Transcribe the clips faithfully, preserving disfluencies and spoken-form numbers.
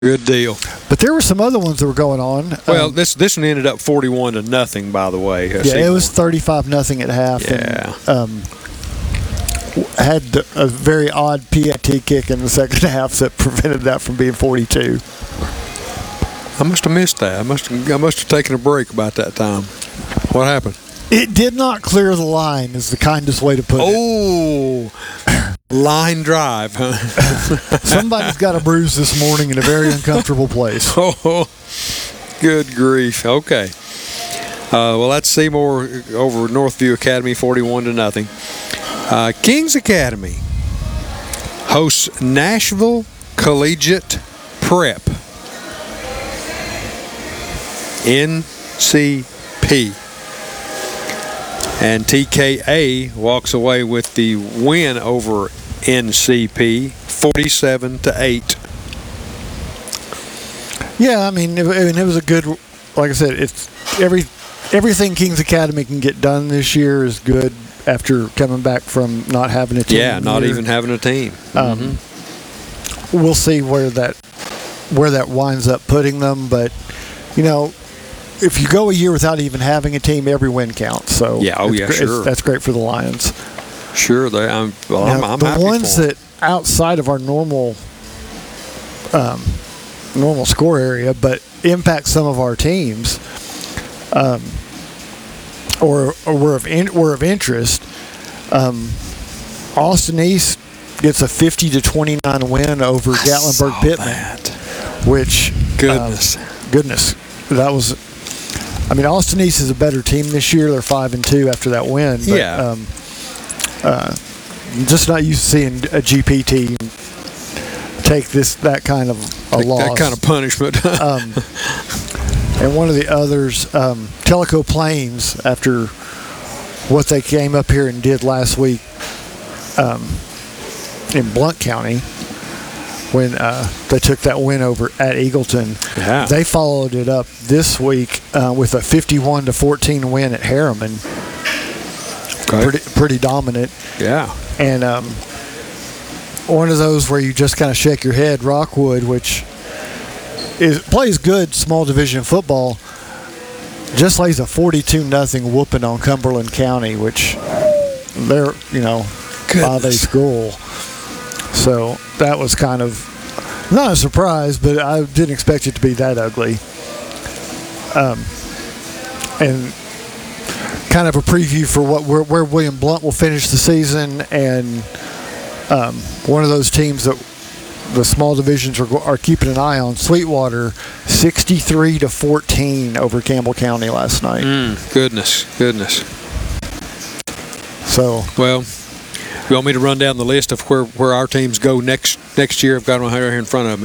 Good deal. But there were some other ones that were going on. Well, um, this this one ended up forty-one to nothing. By the way, yeah, it was thirty-five nothing at half. Yeah. And, um, had a very odd P A T kick in the second half that prevented that from being forty-two. I must have missed that. I must have, I must have taken a break about that time. What happened? It did not clear the line, is the kindest way to put oh, it. Oh, line drive, huh? Somebody's got a bruise this morning in a very uncomfortable place. Oh, good grief. Okay. Uh, well, that's Seymour over Northview Academy, forty-one to nothing. Uh, Kings Academy hosts Nashville Collegiate Prep. N C P. And T K A walks away with the win over N C P, forty-seven to eight. Yeah, I mean, it, it was a good. Like I said, it's every everything Kings Academy can get done this year is good after coming back from not having a team. Yeah, not year. even having a team. Um, mm-hmm. We'll see where that where that winds up putting them, but you know. If you go a year without even having a team, every win counts. So yeah, oh yeah, gr- sure. That's great for the Lions. Sure, they. I'm. Well, now, I'm, I'm the happy ones for that outside of our normal, um, normal score area, but impact some of our teams, um, or or were of in, were of interest. Um, Austin East gets a fifty to twenty-nine win over Gatlinburg Pittman, that. which goodness, um, goodness, that was. I mean, Austin East is a better team this year. They're five and two after that win. But, yeah. Um, uh, just not used to seeing a G P team take this that kind of a Take loss. That kind of punishment. um, and one of the others, um, Tellico Plains, after what they came up here and did last week um, in Blount County, when uh, they took that win over at Eagleton. Yeah. They followed it up this week uh, with a fifty-one to fourteen win at Harriman. Okay. Pretty, pretty dominant. Yeah. And um, one of those where you just kind of shake your head, Rockwood, which is plays good small division football, just lays a forty-two nothing whooping on Cumberland County, which they're, you know, five A school. So that was kind of not a surprise, but I didn't expect it to be that ugly. Um, and kind of a preview for what where, where William Blount will finish the season, and um, one of those teams that the small divisions are, are keeping an eye on, Sweetwater, sixty-three to fourteen over Campbell County last night. Mm, goodness, goodness. So well. You want me to run down the list of where, where our teams go next next year? I've got them right here in front of me.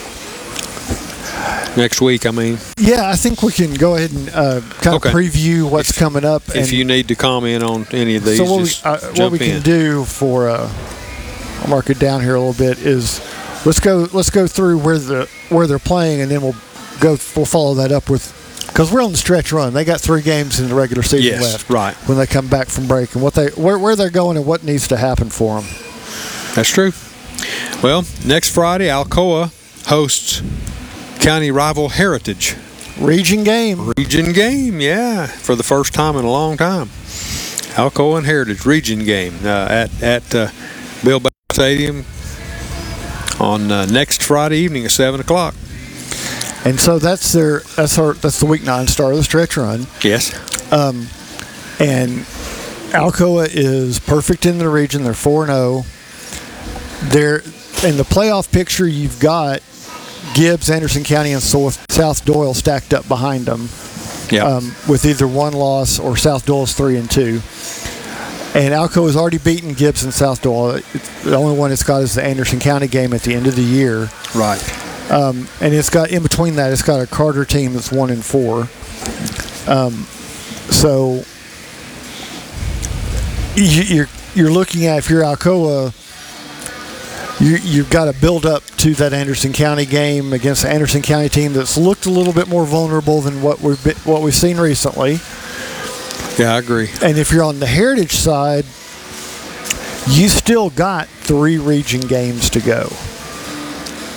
Next week, I mean. Yeah, I think we can go ahead and uh, kind okay. of preview what's if, coming up. If and you need to comment on any of these, so what just we, uh, jump what we in. can do for, uh, I'll mark it down here a little bit, is let's go let's go through where the where they're playing, and then we'll go we'll follow that up with. Because we're on the stretch run. They got three games in the regular season yes, left. Right. When they come back from break, and what they where, where they're going and what needs to happen for them. That's true. Well, next Friday, Alcoa hosts county rival Heritage. Region game. Region game, yeah, for the first time in a long time. Alcoa and Heritage region game uh, at at uh, Bill Bell Stadium on uh, next Friday evening at seven o'clock. And so that's their that's our that's the week nine start of the stretch run. Yes. Um, and Alcoa is perfect in the region. They're four and zero. They're in the playoff picture. You've got Gibbs, Anderson County, and South Doyle stacked up behind them. Yeah. Um, with either one loss or South Doyle's three and two. And Alcoa has already beaten Gibbs and South Doyle. It's, the only one it's got is the Anderson County game at the end of the year. Right. Um, and it's got in between that, it's got a Carter team that's one and four. Um, so you, you're you're looking at, if you're Alcoa, you you've got to build up to that Anderson County game against the Anderson County team that's looked a little bit more vulnerable than what we've been, what we've seen recently. Yeah, I agree. And if you're on the Heritage side, you still got three region games to go.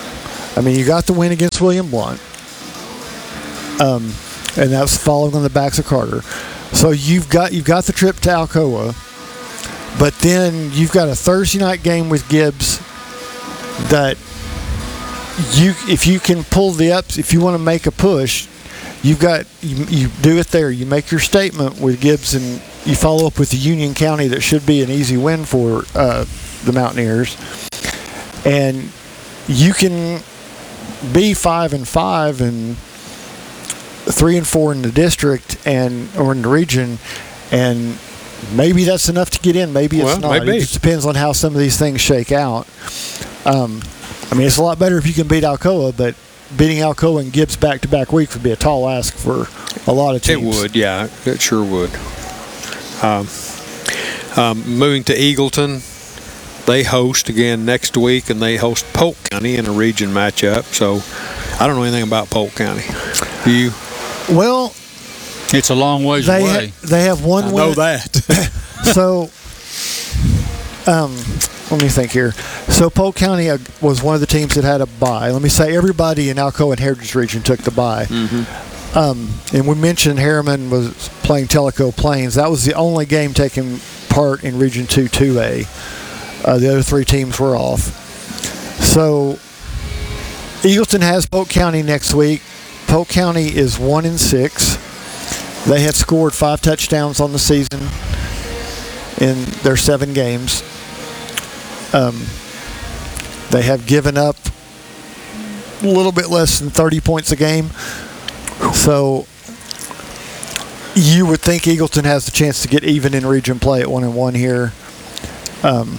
I mean, you got the win against William Blount, um, and that's following on the backs of Carter. So you've got you've got the trip to Alcoa, but then you've got a Thursday night game with Gibbs that you, if you can pull the ups, if you want to make a push, you've got you, you do it there. You make your statement with Gibbs, and you follow up with the Union County. That should be an easy win for uh, the Mountaineers, and you can be five and five and three and four in the district and or in the region, and maybe that's enough to get in. Maybe it's well, not. Maybe. It just depends on how some of these things shake out. Um, I mean, it's a lot better if you can beat Alcoa, but beating Alcoa and Gibbs back-to-back weeks would be a tall ask for a lot of teams. It would, yeah. It sure would. Um, um, moving to Eagleton, they host again next week, and they host Polk County in a region matchup. So I don't know anything about Polk County. Do you? Well, it's a long ways they away. Ha- they have one I win. know that. So, um, let me think here. So Polk County uh, was one of the teams that had a bye. Let me say everybody in Alcoa and Heritage Region took the bye. Mm-hmm. Um, and we mentioned Harriman was playing Tellico Plains. That was the only game taking part in Region two two A. Uh, the other three teams were off. So Eagleton has Polk County next week. Polk County is one and six. They have scored five touchdowns on the season in their seven games. Um, they have given up a little bit less than thirty points a game. So you would think Eagleton has the chance to get even in region play at one and one here. Um,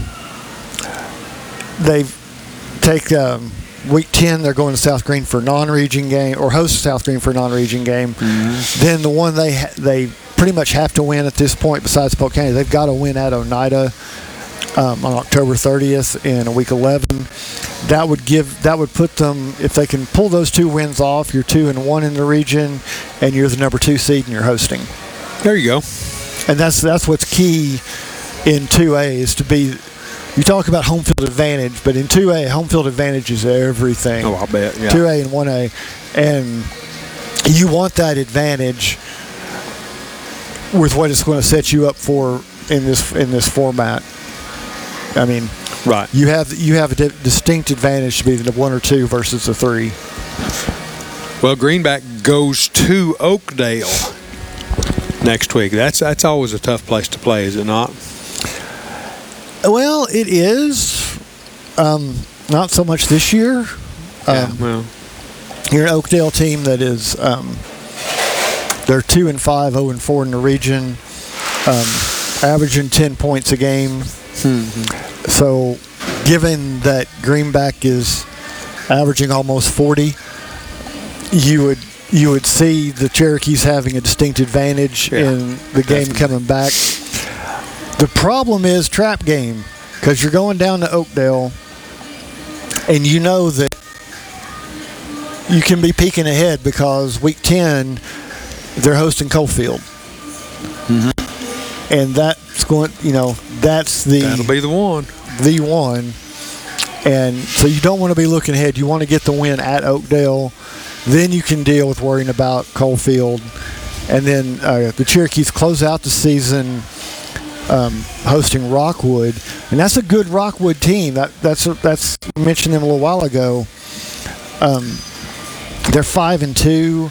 they take um, week ten. They're going to South Green for a non-region game, or host South Green for a non-region game. Mm-hmm. Then the one they ha- they pretty much have to win at this point, besides Polk County, they've got to win at Oneida um, on October thirtieth in week eleven. That would give that would put them, if they can pull those two wins off, you're two and one in the region, and you're the number two seed and you're hosting. There you go. And that's that's what's key in two A is to be. You talk about home field advantage, but in two A, home field advantage is everything. Oh, I bet. Yeah. two A and one A, and you want that advantage with what it's going to set you up for in this in this format. I mean, right. You have you have a di- distinct advantage to be the one or two versus the three. Well, Greenback goes to Oakdale next week. That's that's always a tough place to play, is it not? Well, it is. Um, not so much this year. Um, yeah, well. You're an Oakdale team that is um, they're two and five, zero and four in the region, um, averaging ten points a game. Mm-hmm. So, given that Greenback is averaging almost forty, you would you would see the Cherokees having a distinct advantage yeah, in the game definitely. coming back. The problem is trap game, because you're going down to Oakdale, and you know that you can be peeking ahead because week ten they're hosting Coalfield. Mm-hmm. And that's going, you know, that's the That'll be the one. The one. And so you don't want to be looking ahead. You want to get the win at Oakdale. Then you can deal with worrying about Coalfield. And then uh, the Cherokees close out the season um, hosting Rockwood. And that's a good Rockwood team. That That's, that's I mentioned them a little while ago. Um, they're five and two.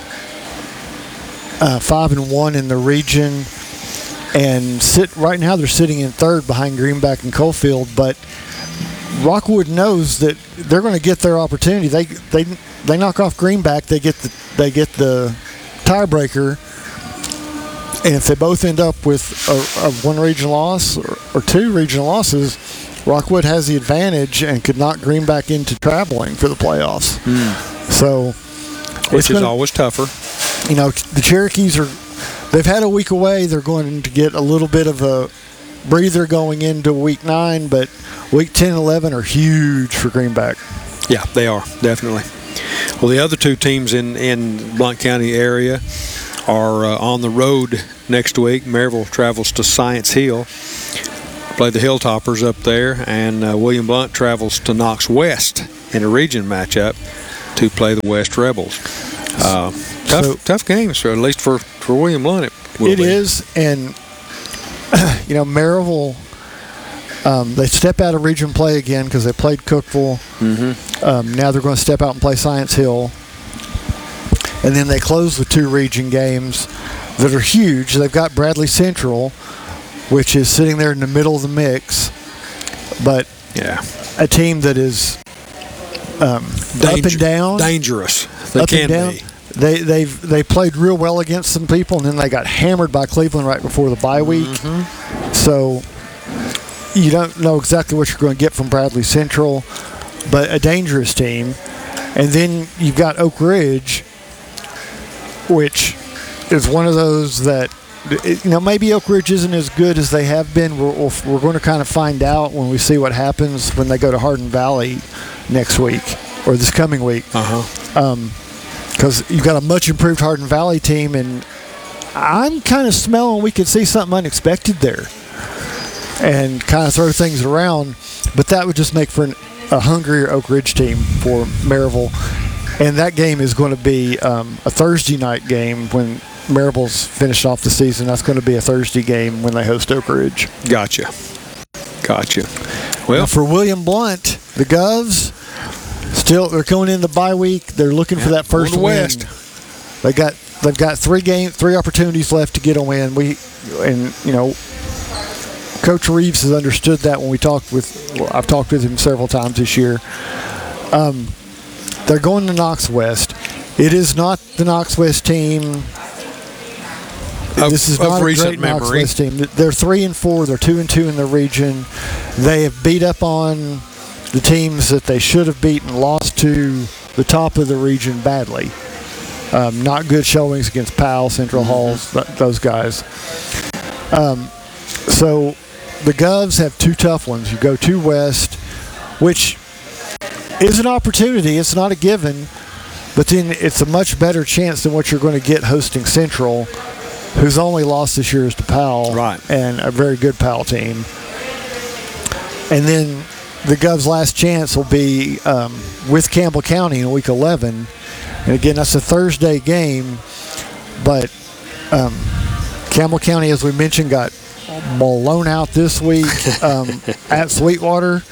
Uh, five and one in the region, and sit right now they're sitting in third behind Greenback and Coalfield. But Rockwood knows that they're going to get their opportunity. They they they knock off Greenback, they get the they get the tiebreaker, and if they both end up with a, a one region loss or, or two regional losses, Rockwood has the advantage and could knock Greenback into traveling for the playoffs. Mm. So, which is gonna, always tougher. You know, the Cherokees are, they've had a week away. They're going to get a little bit of a breather going into week nine, but week ten and eleven are huge for Greenback. Yeah, they are, definitely. Well, the other two teams in, in Blount County area are uh, on the road next week. Maryville travels to Science Hill, play the Hilltoppers up there, and uh, William Blount travels to Knox West in a region matchup to play the West Rebels. Uh, tough, So- tough games, so at least for, for William Blount. It, will It be. is, and you know, Maryville. Um, they step out of region play again because they played Cookeville. Mm-hmm. Um, now they're going to step out and play Science Hill, and then they close with two region games that are huge. They've got Bradley Central, which is sitting there in the middle of the mix, but Yeah. a team that is um, up Danger- and down, Dangerous. They up can and down. be. They they've they played real well against some people, and then they got hammered by Cleveland right before the bye week. Mm-hmm. So you don't know exactly what you're going to get from Bradley Central, but a dangerous team. And then you've got Oak Ridge, which is one of those that, you know, maybe Oak Ridge isn't as good as they have been. We're, we're going to kind of find out when we see what happens when they go to Hardin Valley next week or this coming week. Uh-huh. Because you've got a much improved Hardin Valley team, and I'm kind of smelling we could see something unexpected there and kind of throw things around. But that would just make for an, a hungrier Oak Ridge team for Maryville. And that game is going to be um, a Thursday night game when Maryville's finished off the season. That's going to be a Thursday game when they host Oak Ridge. Gotcha. Gotcha. Now Well, for William Blount, the Govs, still they're going in the bye week. They're looking for that going first to win. West. They got they've got three game three opportunities left to get a win. We and you know, Coach Reeves has understood that when we talked with well, I've talked with him several times this year. Um, they're going to Knox West. It is not the Knox West team. Of- this is of not a recent great Knox memory. West team. They're three and four. They're two and two in the region. They have beat up on the teams that they should have beaten, lost to the top of the region badly. Um, not good showings against Powell, Central Halls, th- those guys. Um, so the Govs have two tough ones. You go to West, which is an opportunity. It's not a given, but then it's a much better chance than what you're going to get hosting Central, whose only loss this year is to Powell, Right. and a very good Powell team. And then the Govs' last chance will be um, with Campbell County in week eleven. And again, that's a Thursday game, but um, Campbell County, as we mentioned, got blown out this week um, at Sweetwater,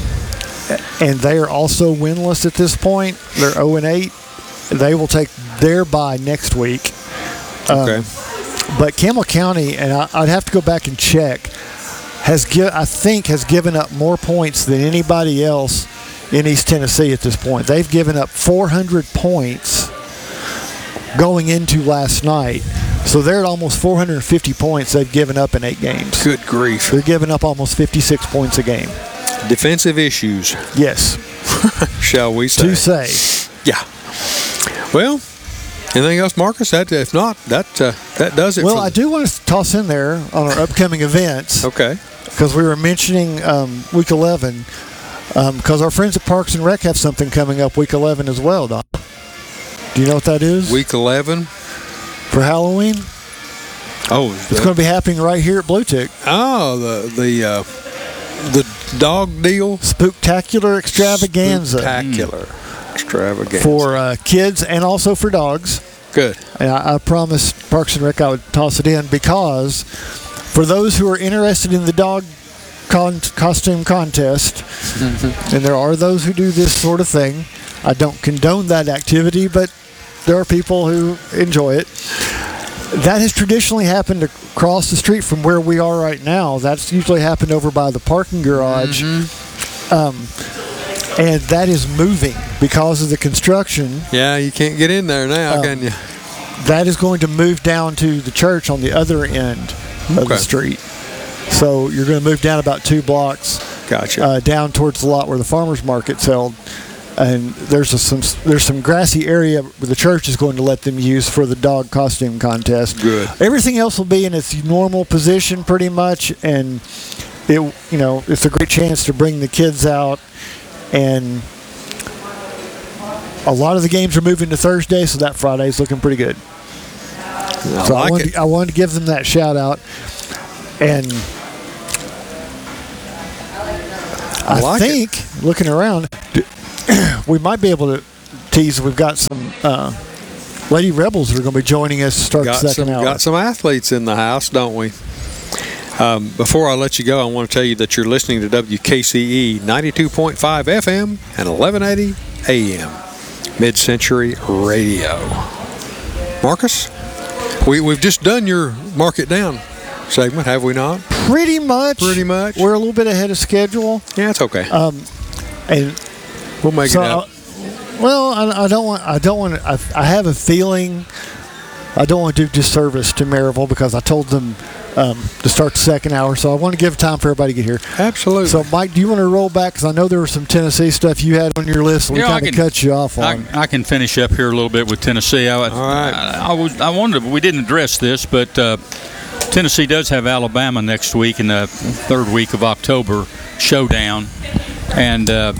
and they are also winless at this point. They're oh and eight. They will take their bye next week. Um, Okay. But Campbell County, and I, I'd have to go back and check, has gi- I think has given up more points than anybody else in East Tennessee at this point. They've given up four hundred points going into last night. So they're at almost four hundred fifty points they've given up in eight games. Good grief. They're giving up almost fifty-six points a game. Defensive issues, Yes, shall we say. to say. Yeah. Well, anything else, Marcus? That, if not, that uh, that does it. Well, for I the- do want to toss in there on our upcoming events. Okay. Because we were mentioning um, week eleven, because um, our friends at Parks and Rec have something coming up week eleven as well, Don. Do you know what that is? Week eleven. For Halloween? Oh, It's going to be happening right here at Blue Tick. oh, the the uh, the dog deal. Spooktacular extravaganza Spectacular extravaganza. for uh, kids and also for dogs. Good. And I, I promised Parks and Rec I would toss it in because for those who are interested in the dog con- costume contest, and there are those who do this sort of thing, I don't condone that activity, but there are people who enjoy it. That has traditionally happened across the street from where we are right now. That's usually happened over by the parking garage. Um, and that is moving because of the construction. Yeah, you can't get in there now, Um, can you? That is going to move down to the church on the other end of Okay. the street. So you're going to move down about two blocks Gotcha. uh, down towards the lot where the farmers market's held. And there's a, some there's some grassy area where the church is going to let them use for the dog costume contest. Good. Everything else will be in its normal position pretty much, and it you know it's a great chance to bring the kids out. And a lot of the games are moving to Thursday, so that Friday's looking pretty good. I So I like wanted, it. I wanted to give them that shout out, and I I like it. think looking around, d- we might be able to tease. We've got some uh, Lady Rebels that are going to be joining us to start got the second some, hour. Got some athletes in the house, don't we? Um, before I let you go, I want to tell you that you're listening to W K C E ninety-two point five F M and eleven eighty A M, Mid-Century Radio. Marcus, we, we've just done your Mark It Down segment, have we not? Pretty much. Pretty much. We're a little bit ahead of schedule. Yeah, it's okay. Um, and we'll make so, it up. Uh, well, I, I don't want. I don't want. I, I have a feeling. I don't want to do disservice to Maryville because I told them um, to start the second hour. So I want to give time for everybody to get here. Absolutely. So, Mike, do you want to roll back? Because I know there was some Tennessee stuff you had on your list. So we Yeah, I kind of can- cut you off I, on. I can finish up here a little bit with Tennessee. I, All right. I, I, was, I wondered, we didn't address this, but uh, Tennessee does have Alabama next week in the third week of October showdown. And uh,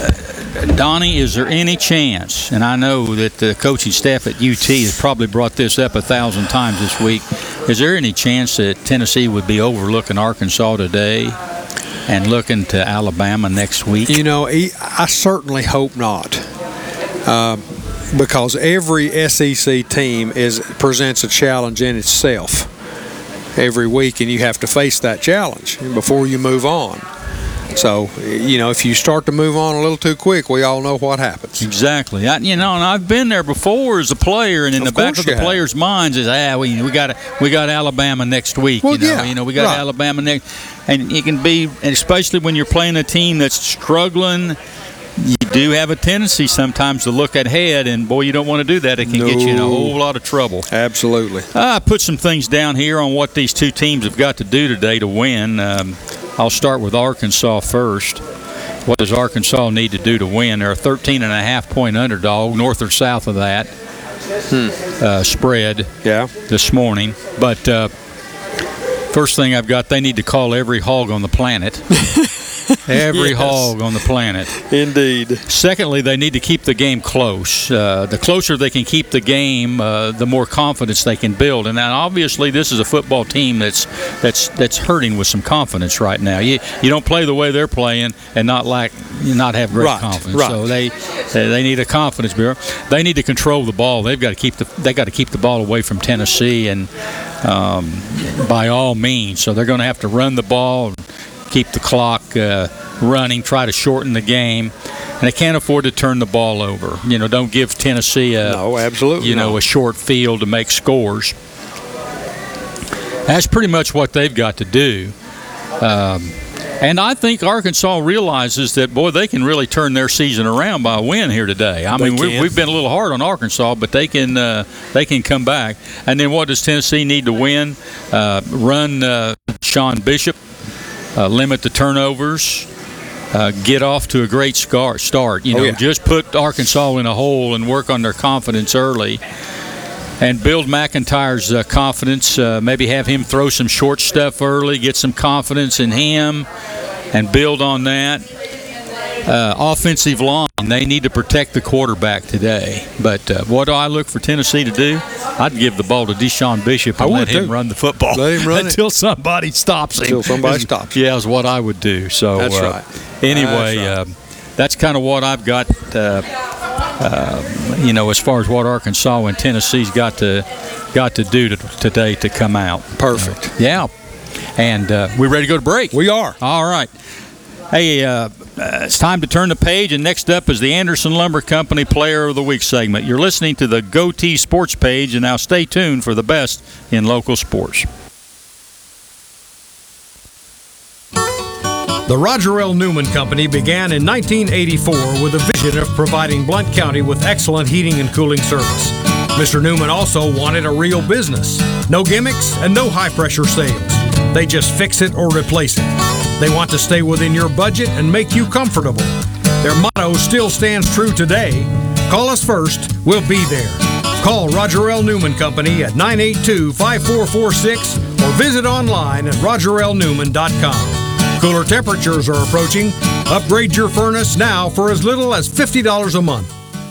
Donnie, is there any chance, and I know that the coaching staff at U T has probably brought this up a thousand times this week, is there any chance that Tennessee would be overlooking Arkansas today and looking to Alabama next week? You know, I certainly hope not, uh, because every S E C team is presents a challenge in itself every week, and you have to face that challenge before you move on. So, you know, if you start to move on a little too quick, we all know what happens. Exactly. I, you know, and I've been there before as a player, and in Of the back course of the you have. players' minds is, ah, we we got we got Alabama next week. Well, you know, yeah, you know, we got right. Alabama next, and it can be, and especially when you're playing a team that's struggling. You do have a tendency sometimes to look ahead, and boy, you don't want to do that. It can get you in a No. whole lot of trouble. Absolutely. I put some things down here on what these two teams have got to do today to win. Um, I'll start with Arkansas first. What does Arkansas need to do to win? They're a thirteen and a half point underdog, north or south of that Hmm. uh, spread Yeah. this morning. But uh, first thing I've got, they need to call every hog on the planet. Every Yes. hog on the planet. Indeed. Secondly, they need to keep the game close. Uh, the closer they can keep the game, uh, the more confidence they can build. And now, obviously, this is a football team that's that's that's hurting with some confidence right now. You you don't play the way they're playing and not lack not have great Right, confidence. right. So they they need a confidence bureau. They need to control the ball. They've got to keep the they got to keep the ball away from Tennessee, and um, by all means. So they're going to have to run the ball. Keep the clock uh, running, try to shorten the game, and they can't afford to turn the ball over. You know, don't give Tennessee a No, absolutely you know not. a short field to make scores. That's pretty much what they've got to do. Um, and I think Arkansas realizes that, boy, they can really turn their season around by a win here today. I They mean, we, can. we've been a little hard on Arkansas, but they can uh, they can come back. And then what does Tennessee need to win? Uh, run uh, Sean Bishop. Uh, limit the turnovers, uh, get off to a great scar- start. You Oh, know, yeah. just put Arkansas in a hole and work on their confidence early, and build McIntyre's uh, confidence. Uh, maybe have him throw some short stuff early, get some confidence in him, and build on that. Uh, offensive line, they need to protect the quarterback today. But uh, what do I look for Tennessee to do? I'd give the ball to Deshaun Bishop I and let would, him too. run the football. Let him run it. until somebody stops him. Until somebody Is- stops him. Yeah, is what I would do. So That's uh, right. Anyway, That's right. uh, that's kind of what I've got. Uh, uh, you know, as far as what Arkansas and Tennessee's got to got to do to, today to come out. Perfect. Uh, yeah, and uh, we ready to go to break? We are. All right. Hey, uh, uh, it's time to turn the page, and next up is the Anderson Lumber Company Player of the Week segment. You're listening to the Goatee Sports page, and now stay tuned for the best in local sports. The Roger L. Newman Company began in nineteen eighty-four with a vision of providing Blount County with excellent heating and cooling service. Mister Newman also wanted a real business. No gimmicks and no high-pressure sales. They just fix it or replace it. They want to stay within your budget and make you comfortable. Their motto still stands true today. Call us first, we'll be there. Call Roger L. Newman Company at nine eight two, five four four six or visit online at roger l newman dot com. Cooler temperatures are approaching. Upgrade your furnace now for as little as fifty dollars a month.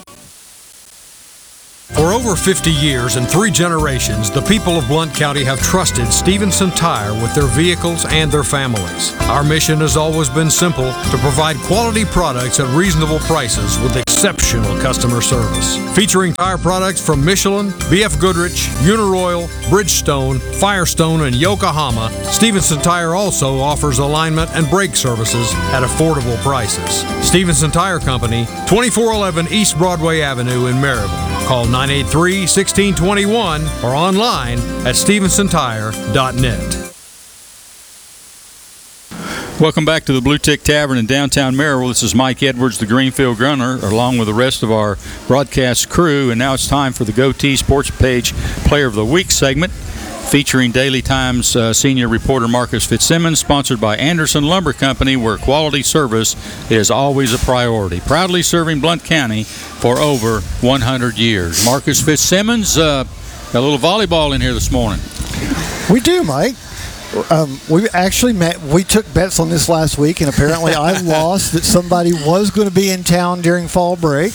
For over fifty years and three generations, the people of Blount County have trusted Stevenson Tire with their vehicles and their families. Our mission has always been simple: to provide quality products at reasonable prices with exceptional customer service. Featuring tire products from Michelin, B F Goodrich, Uniroyal, Bridgestone, Firestone, and Yokohama, Stevenson Tire also offers alignment and brake services at affordable prices. Stevenson Tire Company, twenty-four eleven East Broadway Avenue in Maryville. Call nine eight three, one six two one or online at stevenson tire dot net. Welcome back to the Blue Tick Tavern in downtown Maryville. This is Mike Edwards, the Greenfield Gunner, along with the rest of our broadcast crew. And now it's time for the Goatee Sports Page Player of the Week segment, featuring Daily Times uh, senior reporter Marcus Fitzsimmons, sponsored by Anderson Lumber Company, where quality service is always a priority. Proudly serving Blount County for over one hundred years. Marcus Fitzsimmons, uh, got a little volleyball in here this morning. We do, Mike. Um, we actually met, we took bets on this last week, and apparently I lost that somebody was going to be in town during fall break.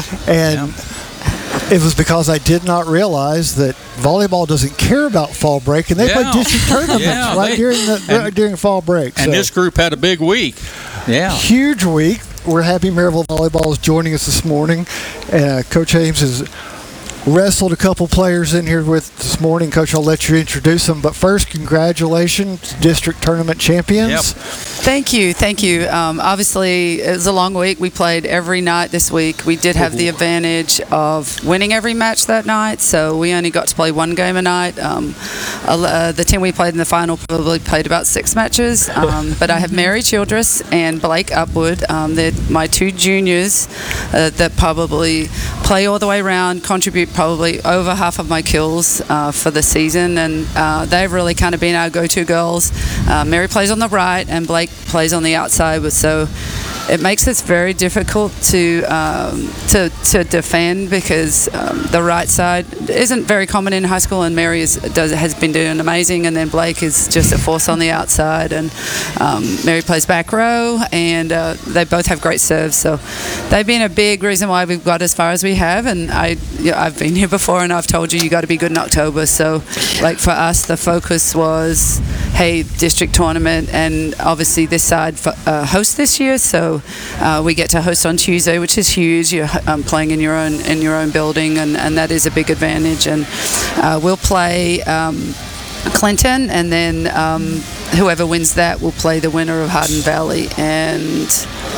And yeah. It was because I did not realize that volleyball doesn't care about fall break, and they yeah. play district tournaments yeah, right they, during the and, right during fall break. And so, this group had a big week. Yeah. Huge week. We're happy Maryville Volleyball is joining us this morning. Uh, Coach Ames has wrestled a couple players in here with this morning. Coach, I'll let you introduce them. But first, congratulations, district tournament champions. Yep. Thank you. Thank you. Um, obviously, it was a long week. We played every night this week. We did have the advantage of winning every match that night, so we only got to play one game a night. Um, uh, the team we played in the final probably played about six matches, um, but I have Mary Childress and Blake Upwood. Um, they're my two juniors uh, that probably play all the way around, contribute probably over half of my kills uh, for the season, and uh, they've really kind of been our go-to girls. Uh, Mary plays on the right, and Blake plays on the outside, so it makes it very difficult to um, to to defend because um, the right side isn't very common in high school, and Mary is, does has been doing amazing, and then Blake is just a force on the outside, and um, Mary plays back row, and uh, they both have great serves, so they've been a big reason why we've got as far as we have. And I you know, I've been here before, and I've told you you got to be good in October. So like for us, the focus was, hey, district tournament, and obviously this side uh, hosts this year, so uh, we get to host on Tuesday, which is huge. You're um, playing in your own in your own building, and, and that is a big advantage. And uh, we'll play um, Clinton, and then um, whoever wins that will play the winner of Hardin Valley and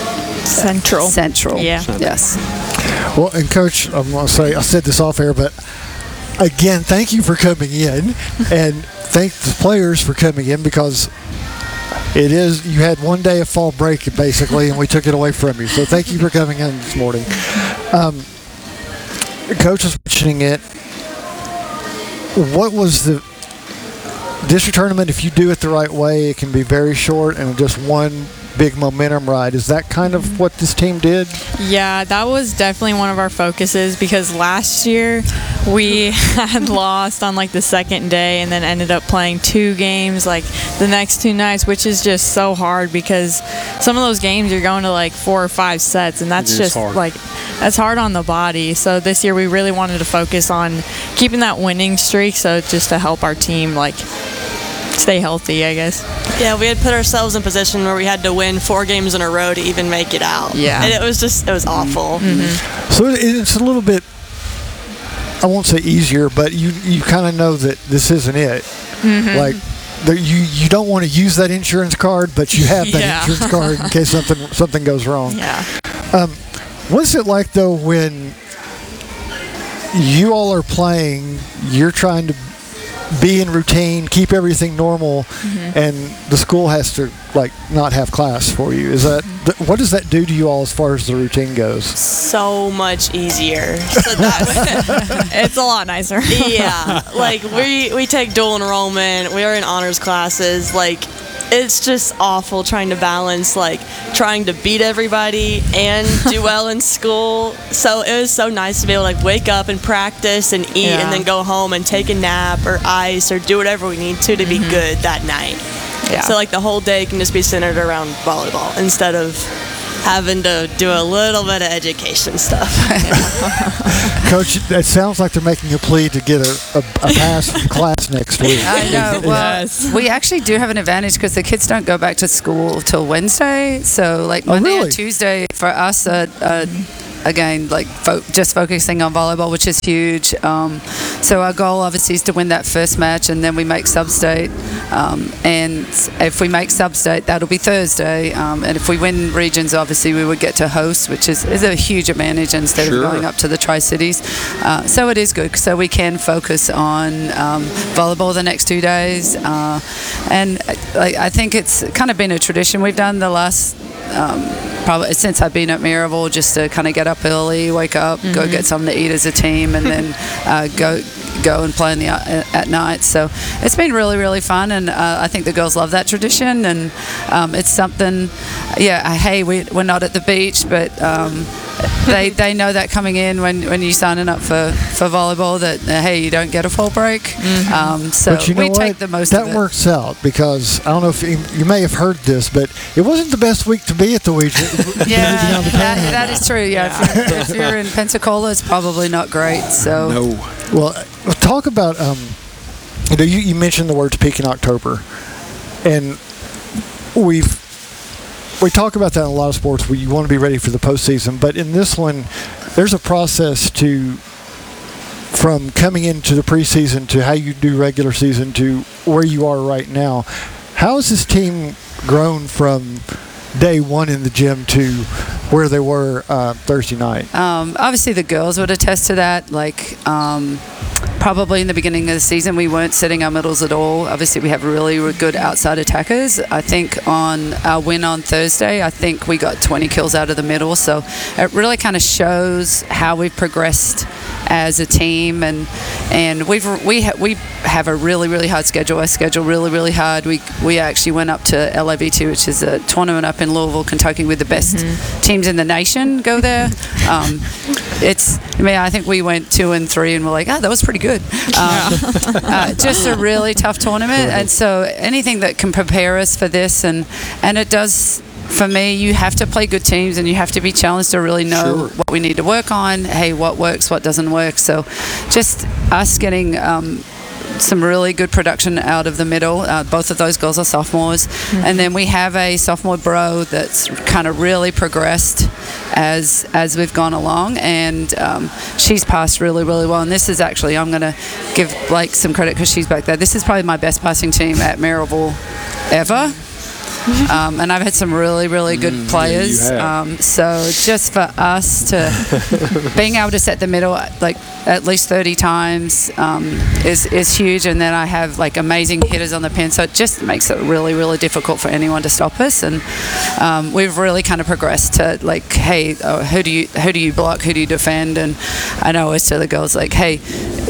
Central. Central. Yeah. Yes. Well, and Coach, I'm going to say, I said this off air, but again, thank you for coming in, and thank the players for coming in, because it is, you had one day of fall break basically, and we took it away from you. So thank you for coming in this morning. Um, Coach was mentioning it. What was the district tournament? If you do it the right way, it can be very short and just one big momentum ride. Is that kind of what this team did? Yeah, that was definitely one of our focuses, because last year we had lost on like the second day and then ended up playing two games like the next two nights, which is just so hard, because some of those games you're going to like four or five sets, and that's just hard. like that's hard on the body. So this year we really wanted to focus on keeping that winning streak, so just to help our team like stay healthy, I guess. Yeah, we had put ourselves in a position where we had to win four games in a row to even make it out. Yeah. And it was just, it was awful. Mm-hmm. So it's a little bit, I won't say easier, but you, you kind of know that this isn't it. Mm-hmm. Like, the, you you don't want to use that insurance card, but you have that Yeah. insurance card in case something something goes wrong. Yeah. Um, what's it like, though, when you all are playing, you're trying to be in routine, keep everything normal, mm-hmm. and the school has to like not have class for you? Is that th- what does that do to you all as far as the routine goes? So much easier. So that, It's a lot nicer. yeah, like we we take dual enrollment. We are in honors classes. Like, it's just awful trying to balance like trying to beat everybody and do well in school. So it was so nice to be able to like wake up and practice and eat, Yeah. and then go home and take a nap or ice or do whatever we need to to be good that night. Yeah. So like the whole day can just be centered around volleyball instead of having to do a little bit of education stuff. Coach, it sounds like they're making a plea to get a, a, a pass from class next week. I know. Well, Yes. we actually do have an advantage because the kids don't go back to school till Wednesday. So, like Oh, Monday really? and Tuesday for us, uh, uh, again, like fo- just focusing on volleyball, which is huge. Um, so our goal obviously is to win that first match, and then we make sub-state. Um, and if we make sub-state, that'll be Thursday. Um, and if we win regions, obviously we would get to host, which is, is a huge advantage instead Sure. of going up to the Tri-Cities. Uh, so it is good. So we can focus on um, volleyball the next two days. Uh, and I, I think it's kind of been a tradition we've done the last um, probably since I've been at Maryville, just to kind of get up early, wake up, mm-hmm. go get something to eat as a team, and then uh, go go and play in the at night. So it's been really really fun, and uh, I think the girls love that tradition, and um, it's something. Yeah, hey, we we're not at the beach, but. Um, they they know that coming in when, when you're signing up for, for volleyball that uh, hey, you don't get a full break. Mm-hmm. Um, so but you know we what? take the most that of it. works out because I don't know if you, you may have heard this, but it wasn't the best week to be at the week. Yeah, that, that is true. Yeah, yeah. If, you're, if you're in Pensacola, it's probably not great. So No. Well, talk about um, you know you, you mentioned the words peak in October, and we've. We talk about that in a lot of sports where you want to be ready for the postseason, but in this one, there's a process to from coming into the preseason to how you do regular season to where you are right now. How has this team grown from day one in the gym to where they were uh, Thursday night? Um, obviously, the girls would attest to that. Like, um, probably in the beginning of the season, we weren't setting our middles at all. Obviously, we have really good outside attackers. I think on our win on Thursday, I think we got twenty kills out of the middle. So it really kind of shows how we've progressed as a team, and and we've we ha- we have a really really hard schedule. I schedule really really hard. We we actually went up to L A V T, which is a tournament up in Louisville, Kentucky, with the best mm-hmm. teams in the nation go there. Um, it's I mean I think we went two and three, and we're like, oh, that was pretty good. Um, uh, just a really tough tournament, and so anything that can prepare us for this, and and it does. For me, you have to play good teams, and you have to be challenged to really know Sure. what we need to work on. Hey, what works, what doesn't work. So, just us getting um, some really good production out of the middle. Uh, both of those girls are sophomores, mm-hmm. and then we have a sophomore bro that's kind of really progressed as as we've gone along, and um, she's passed really really well. And this is actually, I'm going to give Blake some credit because she's back there. This is probably my best passing team at Maryville ever. Um, and I've had some really, really good Mm, players. yeah, you have. Um, so just for us to being able to set the middle like at least thirty times um, is is huge. And then I have like amazing hitters on the pin, so it just makes it really, really difficult for anyone to stop us. And um, we've really kind of progressed to like, hey, uh, who do you who do you block, who do you defend? And I know always tell the girls like, hey,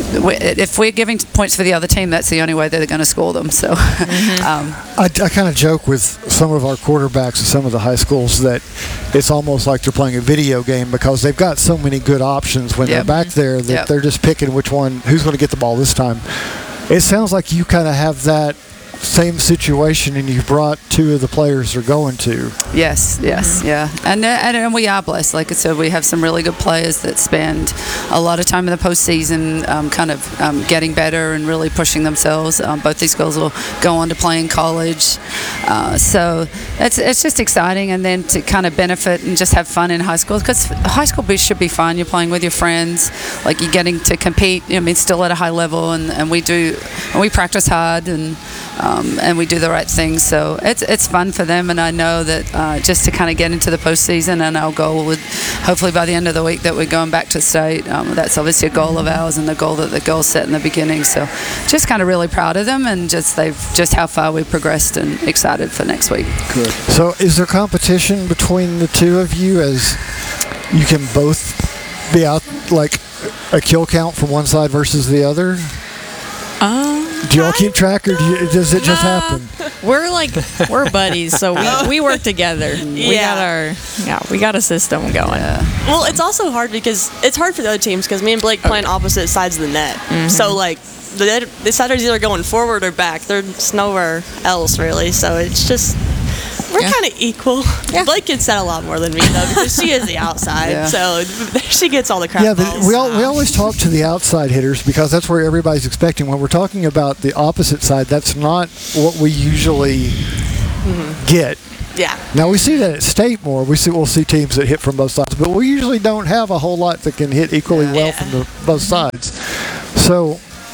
if we're giving points for the other team, that's the only way they're going to score them. So mm-hmm. um, I, I kind of joke with some of our quarterbacks at some of the high schools that it's almost like they're playing a video game because they've got so many good options when Yep. they're back there that Yep. they're just picking which one, who's going to get the ball this time. It sounds like you kind of have that same situation, and you brought two of the players they're going to. Yes, yes, yeah, and, uh, and and we are blessed. Like I said, we have some really good players that spend a lot of time in the postseason, um, kind of um, getting better and really pushing themselves. Um, both these girls will go on to play in college, uh, so it's it's just exciting. And then to kind of benefit and just have fun in high school, because high school should be fun. You're playing with your friends, like you're getting to compete. I mean, still at a high level, and, and we do, and we practice hard and. Um, and we do the right things, so it's it's fun for them. And I know that uh, just to kind of get into the postseason, and our goal would hopefully by the end of the week that we're going back to state. Um, that's obviously a goal of ours, and the goal that the girls set in the beginning. So just kind of really proud of them, and just they've just how far we've progressed, and excited for next week. Good. So is there competition between the two of you, as you can both be out like a kill count from one side versus the other? Um, Do you all keep track, or do you, does it just Nah. happen? We're like we're buddies, so we, we work together. We Yeah. got our yeah, we got a system going. Well, it's also hard because it's hard for the other teams because me and Blake play on opposite sides of the net. So like the the side is either going forward or back. There's nowhere else really. So it's just We're Yeah. kind of equal. Yeah. Blake gets set a lot more than me though, because she is the outside, Yeah. so she gets all the crap Yeah, but balls. we all, we always talk to the outside hitters because that's where everybody's expecting. When we're talking about the opposite side, that's not what we usually get. yeah. Now we see that at state more. We see we'll see teams that hit from both sides, but we usually don't have a whole lot that can hit equally well Yeah. from the, both sides. So,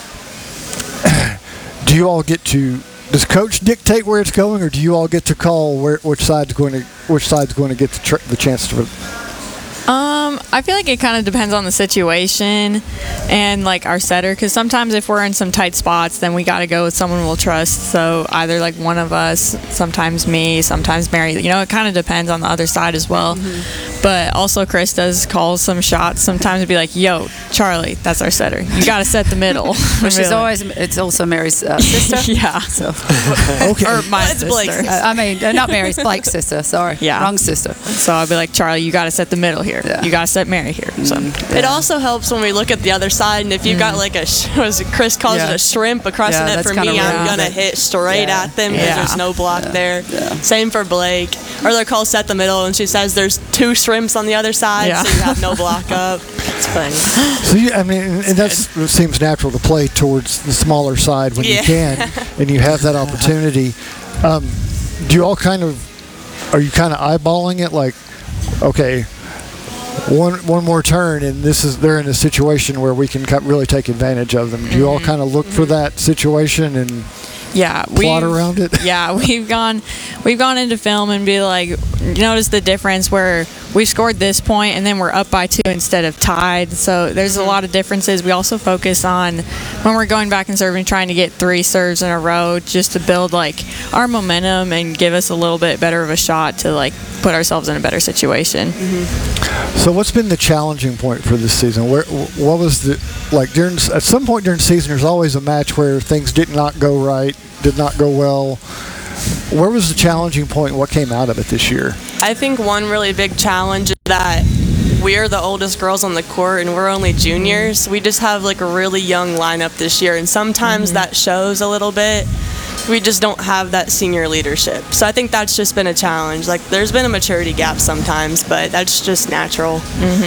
do you all get to? Does coach dictate where it's going, or do you all get to call where which side's going to which side's going to get the, tr- the chance to? Um, I feel like it kind of depends on the situation and like our setter, because sometimes if we're in some tight spots, then we got to go with someone we'll trust. So either like one of us, sometimes me, sometimes Mary. You know, it kind of depends on the other side as well. But also Chris does call some shots sometimes and be like, "Yo, Charlie, that's our setter. You got to set the middle." Which is Really. always, it's also Mary's uh, sister. Yeah. So, Okay. Or my Well, it's sister. Blake's sister. uh, I mean, uh, not Mary's, Blake's sister. Sorry. Yeah. Wrong sister. So I'll be like, "Charlie, you got to set the middle here. Yeah. You got to set Mary here." So It also helps when we look at the other side, and if you've got like a, sh- was it Chris calls Yeah. it a shrimp across Yeah, the net that's for kinda me, I'm rude, gonna but- hit straight Yeah. at them because Yeah. there's no block there. Yeah. Same for Blake. Or they're called set the middle, and she says there's two shrimps on the other side, Yeah. so you have no block up. It's funny. So you, I mean, and that's it seems natural to play towards the smaller side when Yeah. you can, and you have that opportunity. Um, do you all kind of are you kind of eyeballing it like, okay, one one more turn, and this is they're in a situation where we can cut, really take advantage of them. Do you all kind of look for that situation and yeah, plot we've- around it? Yeah, we've gone we've gone into film and be like, notice the difference where we scored this point and then we're up by two instead of tied. So there's a lot of differences. We also focus on when we're going back and serving, trying to get three serves in a row just to build like our momentum and give us a little bit better of a shot to like put ourselves in a better situation. So what's been the challenging point for this season? Where what was the like during at some point during the season? There's always a match where things did not go right, did not go well. Where was the challenging point? What came out of it this year? I think one really big challenge is that we're the oldest girls on the court and we're only juniors. We just have like a really young lineup this year, and sometimes that shows a little bit. We just don't have that senior leadership. So I think that's just been a challenge. Like there's been a maturity gap sometimes, but that's just natural.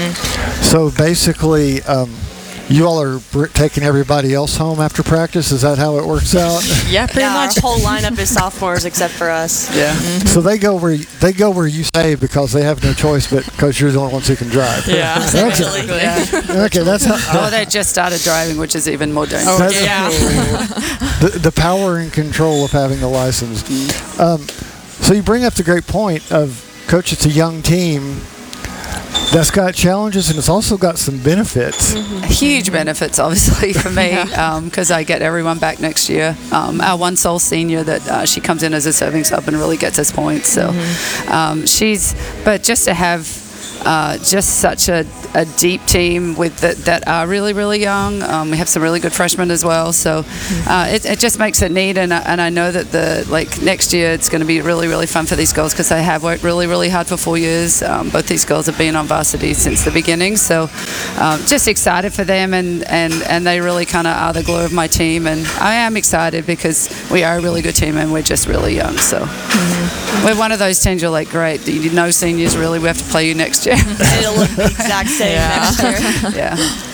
So basically, um, you all are br- taking everybody else home after practice. Is that how it works out? Yeah, pretty Yeah, much. our whole lineup is sophomores except for us. Yeah. So they go where they go where you say because they have no choice, but because you're the only ones who can drive. Yeah. Okay, Yeah. okay, that's how. Oh, they just started driving, which is even more dangerous. That's- Yeah. the, the power and control of having the license. Um, so you bring up the great point of, Coach, it's a young team that's got challenges and it's also got some benefits. Huge benefits, obviously, for me, because I get everyone back next year. Um, our one sole senior that uh, she comes in as a serving sub and really gets us points. So um, she's, but just to have uh, just such a, a deep team with that, that are really, really young. Um, we have some really good freshmen as well. So uh, it, it just makes it neat. And, I- and I know that the like next year it's going to be really, really fun for these girls because they have worked really, really hard for four years. Um, both these girls have been on varsity since the beginning. So um, just excited for them. And, and, and they really kind of are the glue of my team. And I am excited because we are a really good team and we're just really young. So we're one of those teams you're like, great, you know seniors really, we have to play you next year. It'll look the exact same next year. Yeah.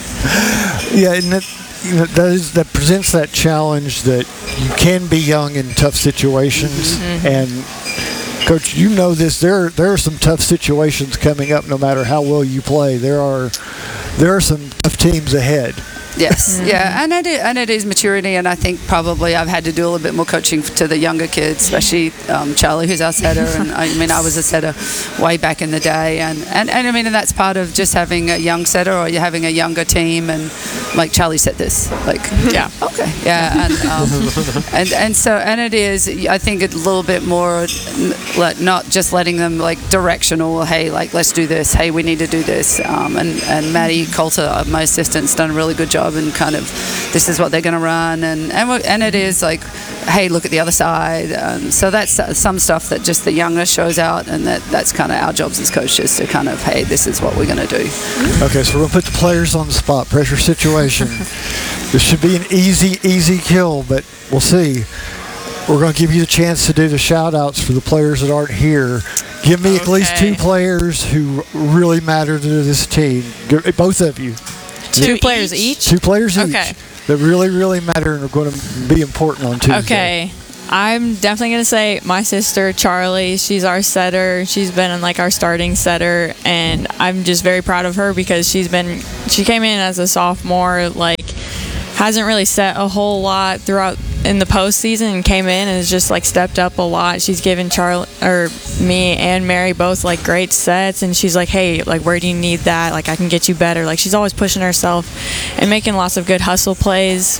Yeah, and that, you know, that, is, that presents that challenge that you can be young in tough situations. And Coach, you know this. There, there are some tough situations coming up. No matter how well you play, there are, there are some tough teams ahead. Yes, yeah, and it, is, and it is maturity, and I think probably I've had to do a little bit more coaching to the younger kids, especially um, Charlie, who's our setter, and I mean I was a setter way back in the day, and, and, and I mean and that's part of just having a young setter or you're having a younger team, and like Charlie said this, like Yeah. okay, yeah, and um, and and so and it is I think a little bit more like not just letting them like directional, hey, like let's do this, hey, we need to do this, um, and and Maddie Coulter, my assistant's done a really good job. And kind of, this is what they're going to run, and and, we, and it is like, hey, look at the other side. Um, so that's uh, some stuff that just the younger shows out, and that that's kind of our jobs as coaches to kind of, hey, this is what we're going to do. Okay, so we're gonna put the players on the spot. Pressure situation. This should be an easy, easy kill, but we'll see. we're going to give you the chance to do the shout-outs for the players that aren't here. Give me at least two Okay. players who really matter to this team. G- Both of you. Two players each? Two players each Okay. that really, really matter and are going to be important on Tuesday. Okay. I'm definitely going to say my sister, Charlie. She's our setter. She's been like our starting setter, and I'm just very proud of her because she's been, she came in as a sophomore, like, hasn't really set a whole lot throughout in the postseason and came in and has just like stepped up a lot. She's given Charlie or me and Mary both like great sets, and she's like, hey, like, where do you need that? Like, I can get you better. Like, she's always pushing herself and making lots of good hustle plays.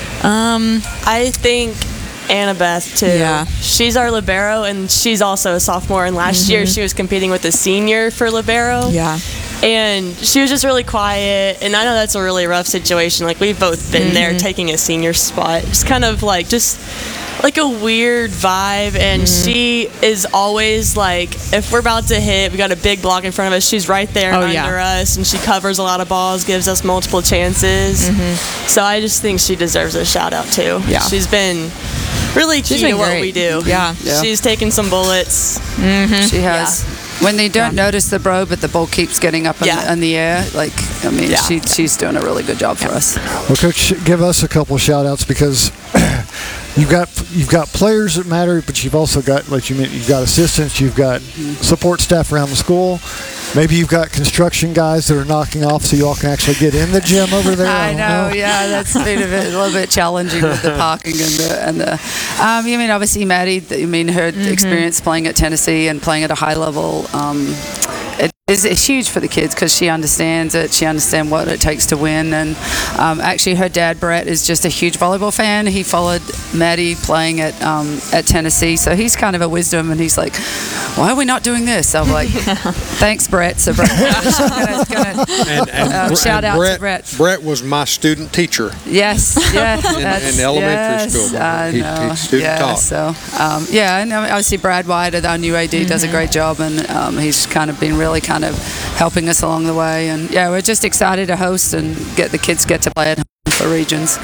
Um, I think Annabeth too. Yeah. She's our libero, and she's also a sophomore. And last year she was competing with a senior for libero. yeah. And she was just really quiet. And I know that's a really rough situation. Like, we've both been there taking a senior spot. It's kind of like just like a weird vibe. And she is always like, if we're about to hit, we got a big block in front of us, she's right there Oh, under yeah. us, and she covers a lot of balls, gives us multiple chances. So I just think she deserves a shout out too. Yeah. She's been really key She's been to what great. we do. Yeah. Yeah. She's taken some bullets. She has. When they don't notice the bro, but the ball keeps getting up in, Yeah. the, in the air, like, I mean, Yeah. she, she's doing a really good job for us. Well, Coach, give us a couple shout-outs because you've got you've got players that matter, but you've also got, like you mean, you've got assistants, you've got support staff around the school. Maybe you've got construction guys that are knocking off so you all can actually get in the gym over there. I don't know, yeah, that's been a, bit, a little bit challenging with the parking and the and the. Um, I mean, obviously, Maddie. I mean, her experience playing at Tennessee and playing at a high level. Um, it is it's huge for the kids because she understands it. She understands what it takes to win. And um, actually, her dad Brett is just a huge volleyball fan. He followed Maddie playing at um, at Tennessee, so he's kind of a wisdom. And he's like, "Why are we not doing this?" I'm like, "Thanks, Brett." So Brett, gonna, gonna, And, and, Um, Bre- shout and out to Brett, Brett. Brett was my student teacher. Yes, yeah, that's, in elementary yes, school. I He- know. he student yeah, taught. so um, yeah, and obviously Brad White, our new A D, does a great job, and um, he's kind of been really kind of helping us along the way. And yeah, we're just excited to host and get the kids get to play at home for regions.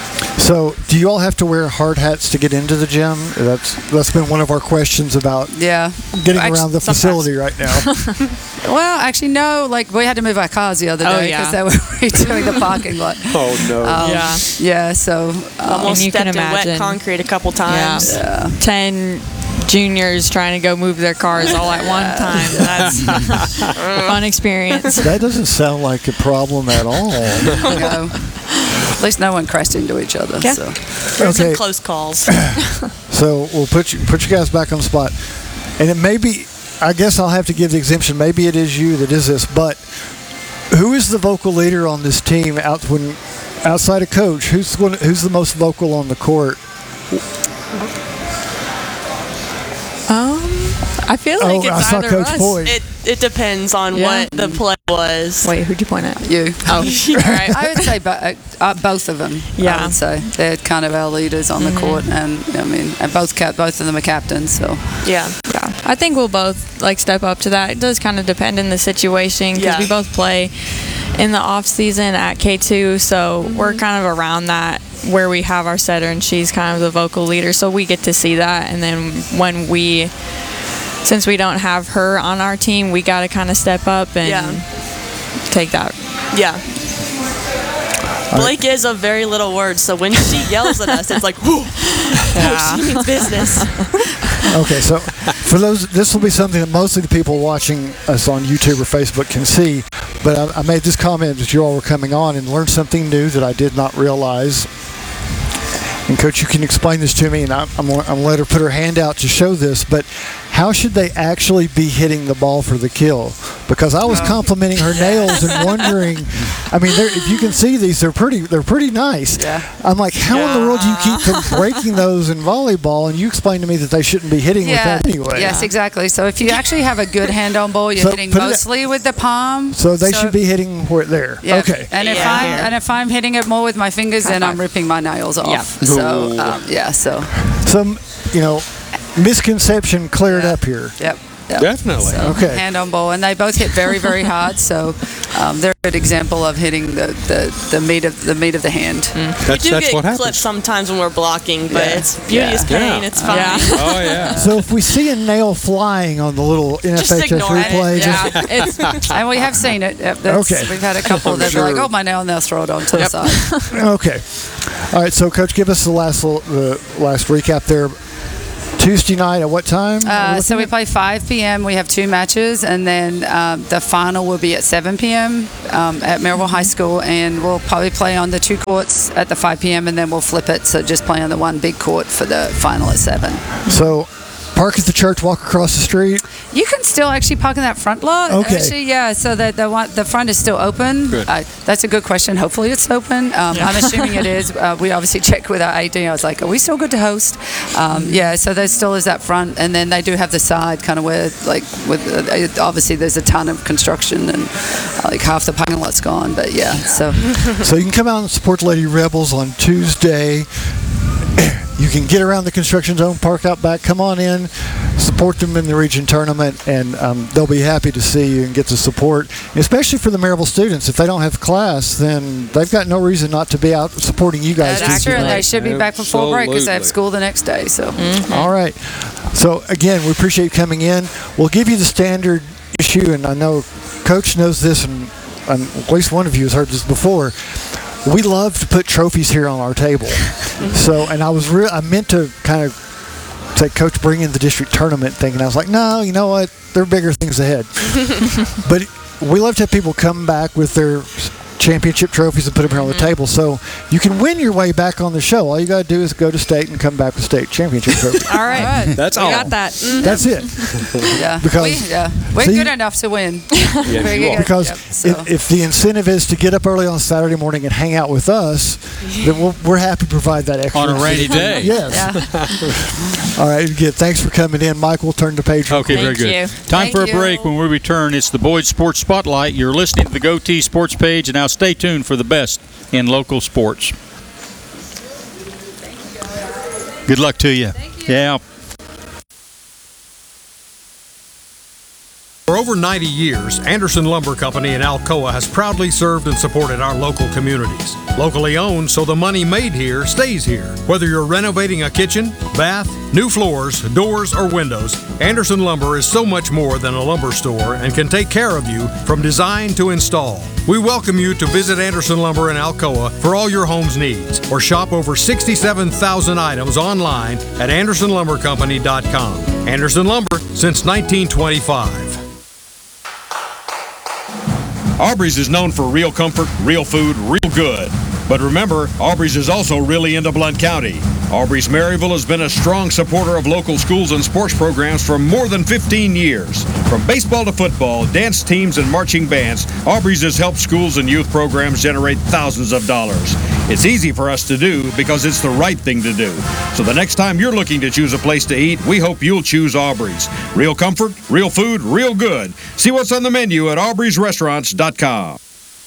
So, do you all have to wear hard hats to get into the gym? That's that's been one of our questions about Yeah, getting Actu- around the sometimes. facility right now. Well, actually, no. Like we had to move our cars the other Oh, day yeah. because they were redoing the parking lot. Oh no! Um, Yeah. yeah. So um, Almost you can stepped in wet imagine. concrete a couple times. yeah. ten juniors trying to go move their cars all at one time. That's a fun experience. That doesn't sound like a problem at all. you know, at least no one crashed into each other. Yeah. So. There's Okay. some close calls. So we'll put you put you guys back on the spot, and it may be. I guess I'll have to give the exemption. Maybe it is you that is this, but who is the vocal leader on this team? Out when outside of coach, who's one, who's the most vocal on the court? Um, I feel Oh, like I it's saw either Coach us. Boyd. It it depends on Yeah. what the play was. Wait, who'd you point at? You. Oh, all right. I would say bo- uh, both of them. Yeah. I would say they're kind of our leaders on the court, and I mean, and both cap- both of them are captains. So Yeah. Yeah, I think we'll both like step up to that. It does kind of depend in the situation because Yeah. we both play in the off season at K two, so we're kind of around that where we have our setter and she's kind of the vocal leader, so we get to see that. And then when we, since we don't have her on our team, we got to kind of step up and Yeah. take that. Yeah. Blake is a very little word, so when she yells at us, it's like, whoo, Yeah. she means business. Okay, so for those, this will be something that most of the people watching us on YouTube or Facebook can see. But I, I made this comment that you all were coming on and learned something new that I did not realize. And Coach, you can explain this to me, and I'm, I'm, gonna- I'm gonna let her put her hand out to show this. But how should they actually be hitting the ball for the kill? Because I was complimenting her nails and wondering. I mean, they're- if you can see these, they're pretty. They're pretty nice. Yeah. I'm like, how in the world do you keep from breaking those in volleyball? And you explained to me that they shouldn't be hitting with that anyway. Yes, exactly. So if you actually have a good hand on ball, you're So hitting put it- mostly with the palm. So they should be hitting where there. Yeah. Okay. And if Yeah. I'm and if I'm hitting it more with my fingers, then I'm ripping my nails off. Yeah. So um, yeah. So Some, you know, misconception cleared Yeah. up here. yep. Yeah. Definitely. So, Okay. Hand on ball, and they both hit very, very hard. So um, they're a good example of hitting the, the, the meat of the meat of the hand. That's, we do that's get what clipped happens. sometimes when we're blocking, but Yeah. it's beauty is Yeah. pain. Yeah. It's fine. Yeah. Oh, yeah. So if we see a nail flying on the little N F H S Just ignore it. replay, just Yeah, it's, and we have seen it. Yep, that's- Okay. We've had a couple that are like, oh, my nail, and they'll throw it onto the side. okay. All right, so Coach, give us the last little, the last recap there. Tuesday night at what time? Uh, so we play five p.m. We have two matches, and then um, the final will be at seven p.m. Um, at Maryville High School, and we'll probably play on the two courts at the five p.m. and then we'll flip it, so just play on the one big court for the final at seven. So park at the church, walk across the street. You can still actually park in that front lot. Okay. Actually, yeah. So that the one, the front is still open. Good. Uh, that's a good question. Hopefully, it's open. Um, I'm assuming it is. Uh, we obviously check with our A D. I was like, are we still good to host? Um, yeah. So there still is that front, and then they do have the side, kind of where, like, with uh, obviously there's a ton of construction and uh, like half the parking lot's gone. But yeah. So So you can come out and support the Lady Rebels on Tuesday. You can get around the construction zone, park out back, come on in, support them in the region tournament, and um, they'll be happy to see you and get the support. Especially for the Maryville students, if they don't have class, then they've got no reason not to be out supporting you guys. that's Tuesday true, and night. they should be back before break because they have Absolutely. school the next day. So All right. So again, we appreciate you coming in. We'll give you the standard issue, and I know Coach knows this, and, and at least one of you has heard this before. We love to put trophies here on our table. So, and I was real. I meant to kind of say, Coach, bring in the district tournament thing, and I was like, no, you know what? There are bigger things ahead. But we love to have people come back with their championship trophies and put them here on the table, so you can win your way back on the show. All you got to do is go to state and come back with state championship trophy. All right. That's We all. got that. Mm. That's it. yeah, Because- we, yeah, we're see- good enough to win. Yes, We're you are. good. Because Yep, so. if, if the incentive is to get up early on Saturday morning and hang out with us, then we'll, we're happy to provide that extra. On a rainy day. Yes. Yeah. All right. Good. Thanks for coming in, Mike. We'll turn the page. Okay, very Thank good. you. Time Thank for a you. break. When we return, it's the Boyd Sports Spotlight. You're listening to the Goatee Sports page, and now stay tuned for the best in local sports. Good luck to you. Yeah. For over ninety years, Anderson Lumber Company in Alcoa has proudly served and supported our local communities. Locally owned, so the money made here stays here. Whether you're renovating a kitchen, bath, new floors, doors, or windows, Anderson Lumber is so much more than a lumber store and can take care of you from design to install. We welcome you to visit Anderson Lumber in Alcoa for all your home's needs, or shop over sixty-seven thousand items online at anderson lumber company dot com. Anderson Lumber since nineteen twenty-five. Aubrey's is known for real comfort, real food, real good. But remember, Aubrey's is also really into Blount County. Aubrey's Maryville has been a strong supporter of local schools and sports programs for more than fifteen years. From baseball to football, dance teams, and marching bands, Aubrey's has helped schools and youth programs generate thousands of dollars. It's easy for us to do because it's the right thing to do. So the next time you're looking to choose a place to eat, we hope you'll choose Aubrey's. Real comfort, real food, real good. See what's on the menu at aubrey's restaurants dot com.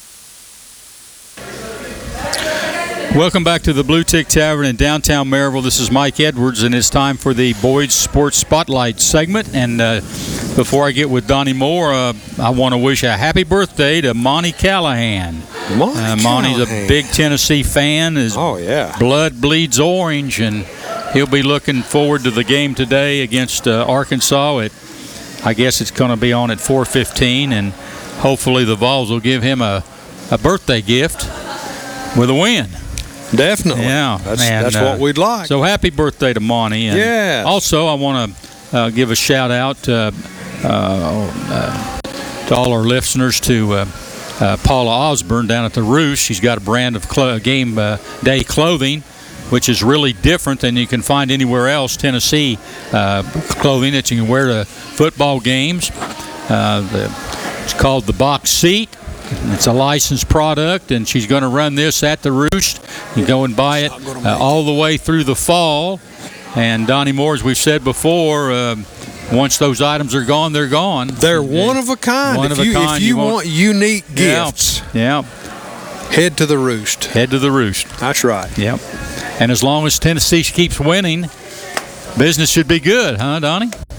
Welcome back to the Blue Tick Tavern in downtown Maryville. This is Mike Edwards, and it's time for the Boyd Sports Spotlight segment. And uh, before I get with Donnie Moore, uh, I want to wish a happy birthday to Monty Callahan. Monty Uh, Monty's a Callahan. big Tennessee fan. His Oh, yeah. blood bleeds orange, and he'll be looking forward to the game today against uh, Arkansas. At, I guess it's going to be on at four fifteen, and hopefully the Vols will give him a, a birthday gift with a win. Definitely. Yeah, That's, and, that's uh, what we'd like. So happy birthday to Monty. And Yes. also, I want to uh, give a shout out uh, uh, uh, to all our listeners to uh, uh, Paula Osborne down at the Roost. She's got a brand of clo- game uh, day clothing, which is really different than you can find anywhere else. Tennessee uh, clothing that you can wear to football games. Uh, the, it's called the Box Seat. It's a licensed product, and she's going to run this at the Roost. You go and buy it uh, all the way through the fall. And Donnie Moore, as we've said before, uh, once those items are gone, they're gone. They're one of a kind. One if of a you, kind. If you, You want, want- unique Yeah. gifts, Yeah, head to the Roost. head to the Roost. That's right. Yep. And as long as Tennessee keeps winning, business should be good, huh, Donnie?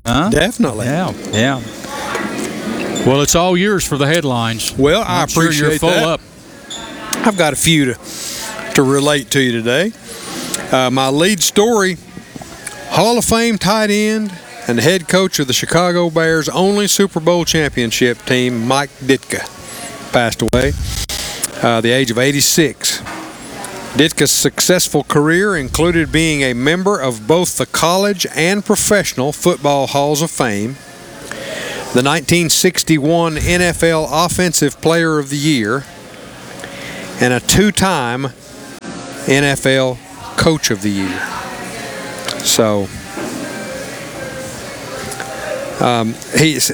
huh? Definitely. Yeah, yeah. Well, it's all yours for the headlines. Well, I I'm sure appreciate you're full that. up. I've got a few to, to relate to you today. Uh, my lead story, Hall of Fame tight end and head coach of the Chicago Bears' only Super Bowl championship team, Mike Ditka, passed away uh, the age of eighty-six. Ditka's successful career included being a member of both the college and professional football halls of fame, the nineteen sixty-one N F L Offensive Player of the Year, and a two-time N F L Coach of the Year. So, um, he's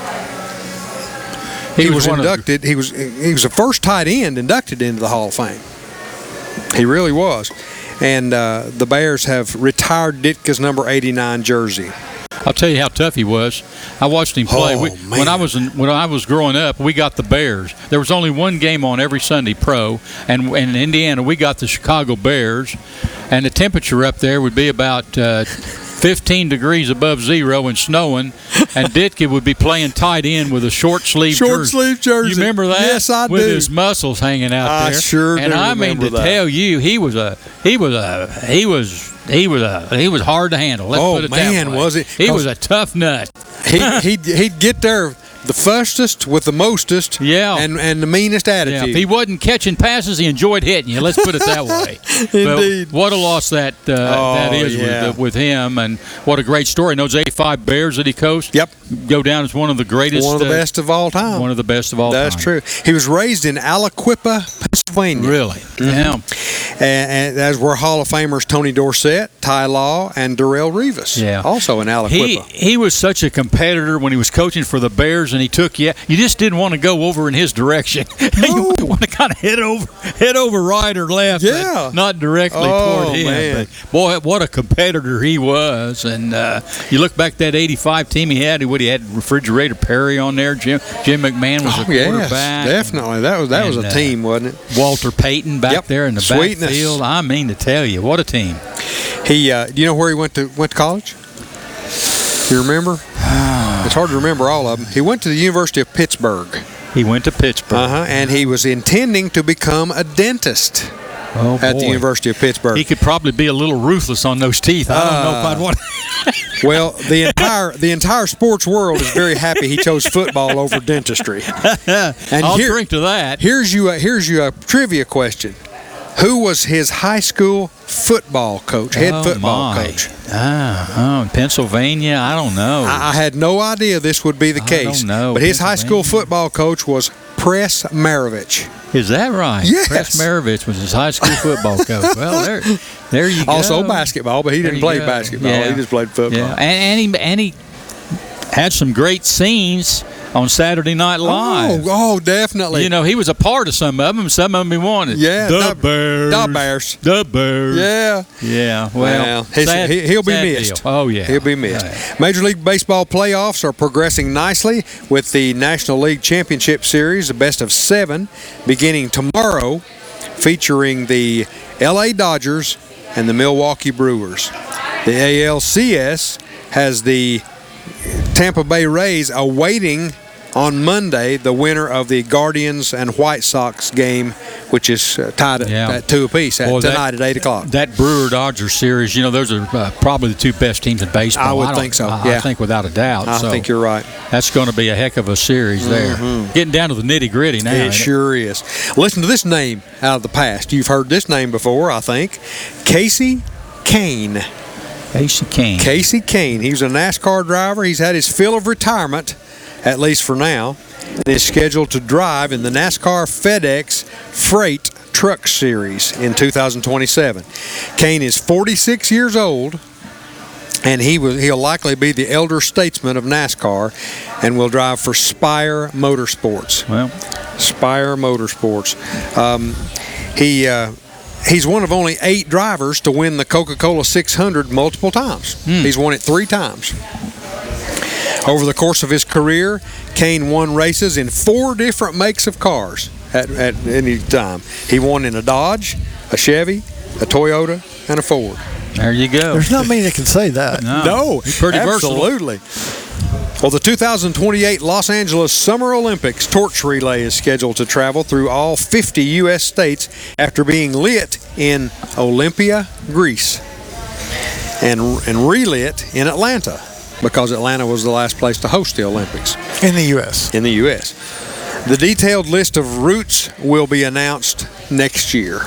he, he was, was inducted. He was he was the first tight end inducted into the Hall of Fame. He really was, and uh, the Bears have retired Ditka's number eighty-nine jersey. I'll tell you how tough he was. I watched him play. Oh, we, man. When I was in, when I was growing up, we got the Bears. There was only one game on every Sunday pro, and, and in Indiana we got the Chicago Bears, and the temperature up there would be about uh, fifteen degrees above zero and snowing, and Ditka would be playing tight end with a short sleeve Short jersey. sleeve jersey. You remember that? Yes, I with do. With his muscles hanging out I there. sure and do I mean remember to that. tell you, he was a he was a he was. He was a he was hard to handle. Let's Oh, put it man, that way. was he? He was a tough nut. he, he'd, he'd get there the fastest with the mostest, Yeah. and, and the meanest attitude. Yeah, if he wasn't catching passes, he enjoyed hitting you. Let's put it that way. Indeed. But what a loss that uh, Oh, that is yeah. with, with him, and what a great story. And those eighty-five Bears that he coached, Yep. go down as one of the greatest, One of the uh, best of all time. one of the best of all That's time. true. He was raised in Aliquippa, Pennsylvania. Really? Yeah. And, and that's where Hall of Famers Tony Dorsett, Ty Law, and Darrell Rivas. Yeah. Also in He Aliquippa. he was such a competitor when he was coaching for the Bears, and he took you. You just didn't want to go over in his direction. No. You want to kind of head over, head over right or left. Yeah. but not directly Oh, toward him. man. But boy, what a competitor he was! And uh, you look back that eighty-five team he had. What he had, Refrigerator Perry on there. Jim Jim McMahon was Oh, a yes, quarterback. definitely. That was that was And, a uh, team, wasn't it? Walter Payton back Yep. there in the Sweetness. backfield. I mean to tell you, what a team! He, uh, do you know where he went to went to college? You remember? It's hard to remember all of them. He went to the University of Pittsburgh. He went to Pittsburgh. Uh-huh, and he was intending to become a dentist Oh, at boy. the University of Pittsburgh. He could probably be a little ruthless on those teeth. I don't know if I'd want. Well, the entire the entire sports world is very happy he chose football over dentistry. And I'll here- drink to that. Here's you a, here's you a trivia question. Who was his high school football coach, head Oh, football my. coach? Ah, oh, in Pennsylvania? I don't know. I, I had no idea this would be the I case. don't know. But his high school Pennsylvania. football coach was Press Maravich. Is that right? Yes. Press Maravich was his high school football coach. Well, there, there you go. Also basketball, but he There didn't you play go. basketball. Yeah. He just played football. Yeah, and, and he and he had some great scenes on Saturday Night Live. Oh, oh, definitely. You know, he was a part of some of them. Some of them he wanted. Yeah, the, the- Bears. the Bears. The Bears. Yeah. Yeah. Well, Well, his- sad- he, he'll be sad missed. deal. Oh yeah, He'll be missed. Yeah. Major League Baseball playoffs are progressing nicely with the National League Championship Series, the best of seven, beginning tomorrow, featuring the L A Dodgers and the Milwaukee Brewers. The A L C S has the Tampa Bay Rays awaiting on Monday the winner of the Guardians and White Sox game, which is uh, tied at, Yeah. at two apiece at, Boy, that- tonight at eight o'clock. That Brewer Dodgers series, you know, those are uh, probably the two best teams in baseball. I would don't- think so, I, yeah. I think without a doubt. I so think you're right. That's going to be a heck of a series there. Getting down to the nitty gritty now. It ain't sure is. Listen to this name out of the past. You've heard this name before, I think. Casey Kane. Casey Kane. Casey Kane. He's a NASCAR driver. He's had his fill of retirement, at least for now, and is scheduled to drive in the NASCAR FedEx Freight Truck Series in two thousand twenty-seven. Kane is forty-six years old, and he will, he'll likely be the elder statesman of NASCAR and will drive for Spire Motorsports. Well, Spire Motorsports. Um, he uh, he's one of only eight drivers to win the Coca-Cola six hundred multiple times. He's won it three times. Over the course of his career, Kane won races in four different makes of cars at, at any time. He won in a Dodge, a Chevy, a Toyota, and a Ford. There you go. There's not many that can say that. No, No, he's pretty versatile. absolutely. Well, the two thousand twenty-eight Los Angeles Summer Olympics torch relay is scheduled to travel through all fifty U S states after being lit in Olympia, Greece, and and relit in Atlanta, because Atlanta was the last place to host the Olympics In the U S in the U S The detailed list of routes will be announced next year.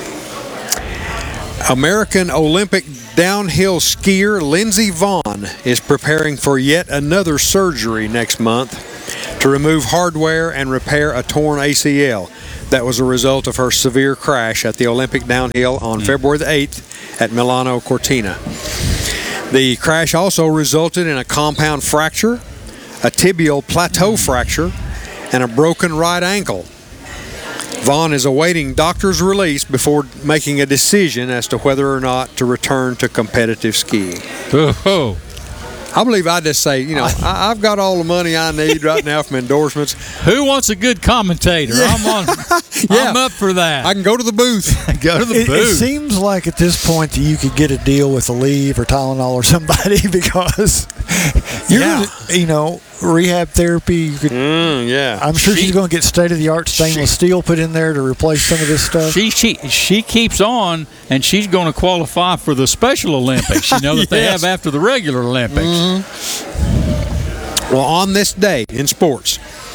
American Olympic downhill skier Lindsey Vonn is preparing for yet another surgery next month to remove hardware and repair a torn A C L. That was a result of her severe crash at the Olympic downhill on February the eighth at Milano Cortina. The crash also resulted in a compound fracture, a tibial plateau fracture, and a broken right ankle. Vonn is awaiting doctor's release before making a decision as to whether or not to return to competitive skiing. Oh, I believe I just say, you know, I, I've got all the money I need right now from endorsements. who wants a good commentator? I'm on. Yeah. I'm up for that. I can go to the booth. go to the It, it booth. seems like at this point that you could get a deal with Aleve or Tylenol or somebody because you're, Yeah. you know, rehab therapy. You could, Mm, yeah. I'm sure She- she's going to get state of the art stainless she- steel put in there to replace some of this stuff. She she she keeps on, and she's going to qualify for the Special Olympics. You know that they Yes. have after the regular Olympics. Well, on this day in sports,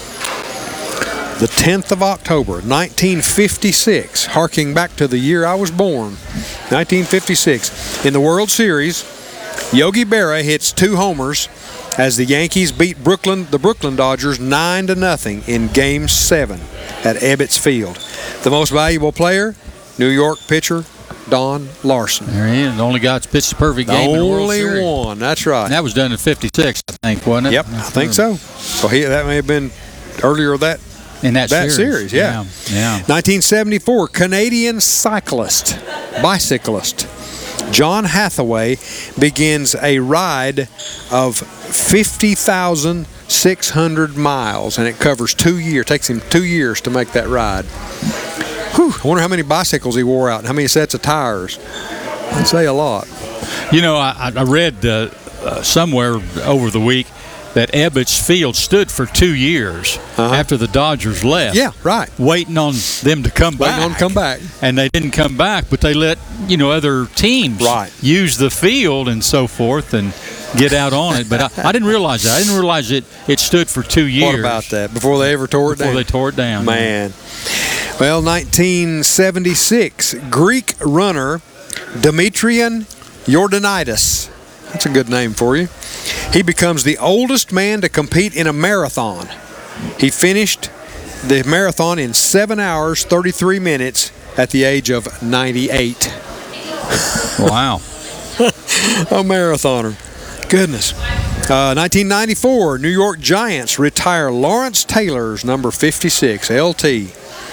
the tenth of October, nineteen fifty-six, harking back to the year I was born, nineteen fifty-six, in the World Series, Yogi Berra hits two homers as the Yankees beat Brooklyn, the Brooklyn Dodgers nine to nothing in Game seven at Ebbets Field. The most valuable player, New York pitcher Don Larson. There he is. The only guy that's pitched a perfect The game in the World only Series. one, that's right. And that was done in fifty-six, I think, wasn't it? Yep, I think so. So he, that may have been earlier that In that, That series. series, yeah. yeah. nineteen seventy-four, Canadian cyclist, bicyclist John Hathaway begins a ride of fifty thousand six hundred miles, and it covers two years. Takes him two years to make that ride. Whew, I wonder how many bicycles he wore out and how many sets of tires. I'd say a lot. You know, I, I read uh, uh, somewhere over the week that Ebbets Field stood for two years Uh-huh. after the Dodgers left. Yeah, right. Waiting on them to come Waiting back. on 'em to come back. And they didn't come back, but they let, you know, other teams Right. use the field and so forth and get out on it. But I, I didn't realize that. I didn't realize it, it stood for two years. What about that? Before they ever tore it Before down? they tore it down. Man. Well, nineteen seventy-six, Greek runner Demetrian Jordanidis. That's a good name for you. He becomes the oldest man to compete in a marathon. He finished the marathon in seven hours, thirty-three minutes at the age of ninety-eight. Wow. A marathoner. Goodness. Uh, nineteen ninety-four, New York Giants retire Lawrence Taylor's number fifty-six, L T.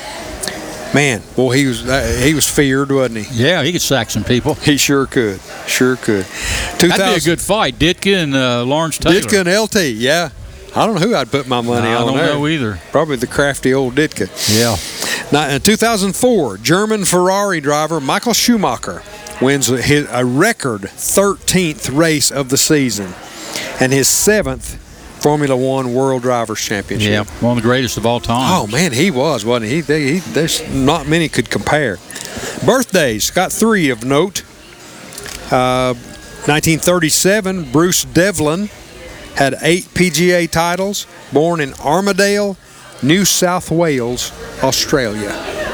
Man, well, he was uh, he was feared, wasn't he? Yeah, he could sack some people. He sure could. Sure could. That'd be a good fight. Ditka and uh, Lawrence Taylor. Ditka and L T, yeah. I don't know who I'd put my money No, I on don't there. know either. Probably the crafty old Ditka. Yeah. Now, in two thousand four, German Ferrari driver Michael Schumacher wins a, his, a record thirteenth race of the season and his seventh Formula One World Drivers' Championship. Yeah, one of the greatest of all time. Oh, man, he was, wasn't he? He, he? There's not many could compare. Birthdays, got three of note. Uh, nineteen thirty-seven, Bruce Devlin had eight P G A titles, born in Armadale, New South Wales, Australia.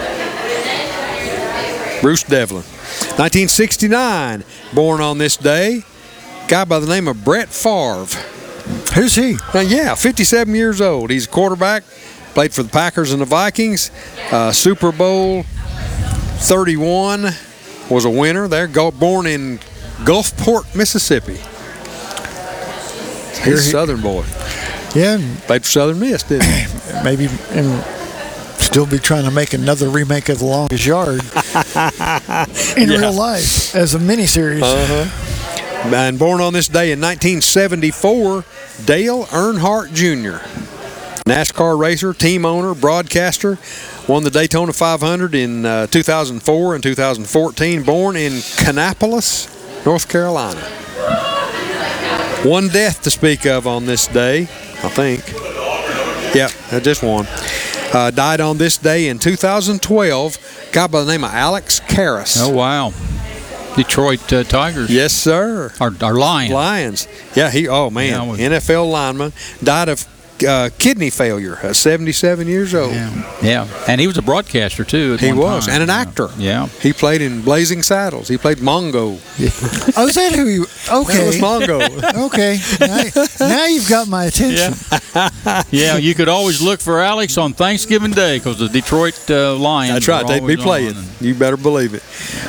Bruce Devlin. nineteen sixty-nine, born on this day, guy by the name of Brett Favre. Who's he? Now, yeah, fifty-seven years old. He's a quarterback, played for the Packers and the Vikings. Uh, Super Bowl thirty-one, was a winner there. Go, born in Gulfport, Mississippi. He's a Southern boy. Yeah, Played for Southern Miss, didn't he? maybe and still be trying to make another remake of The Longest Yard in Yeah. real life as a miniseries. Uh-huh. And born on this day in nineteen seventy-four, Dale Earnhardt Junior NASCAR racer, team owner, broadcaster, won the Daytona five hundred in uh, two thousand four and two thousand fourteen. Born in Kannapolis, North Carolina. One death to speak of on this day, I think. Yep, just one. Uh, died on this day in two thousand twelve, a guy by the name of Alex Karras. Oh, wow. Detroit uh, Tigers. Yes, sir. Our, our Lions. Lions. Yeah, he, oh, man, Yeah, was- N F L lineman. Died of uh, kidney failure at seventy-seven years old. Yeah. yeah, and he was a broadcaster, too. At He one was, time. and an Yeah. actor. Yeah. He played in Blazing Saddles. He played Mongo. Oh, is that who you? Okay. That was Mongo. Okay. Now, now you've got my attention. Yeah, you could always look for Alex on Thanksgiving Day because the Detroit uh, Lions. That's right. were They'd be always playing. on. You better believe it.